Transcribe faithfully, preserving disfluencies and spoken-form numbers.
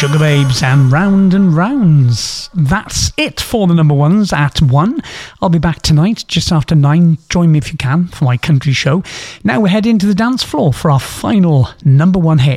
Sugababes and Round and Rounds. That's it for the number ones at one. I'll be back tonight just after nine. Join me if you can for my country show. Now we're heading to the dance floor for our final number one hit.